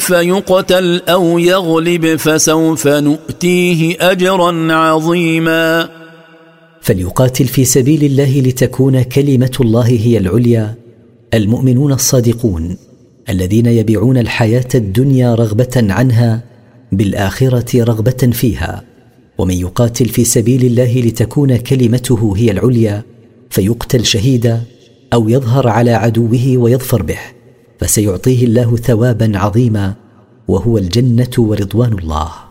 فيقتل أو يغلب فسوف نؤتيه أجرا عظيما. فليقاتل في سبيل الله لتكون كلمة الله هي العليا المؤمنون الصادقون الذين يبيعون الحياة الدنيا رغبة عنها بالآخرة رغبة فيها. ومن يقاتل في سبيل الله لتكون كلمته هي العليا فيقتل شهيدا أو يظهر على عدوه ويظفر به، فسيعطيه الله ثوابا عظيما وهو الجنة ورضوان الله.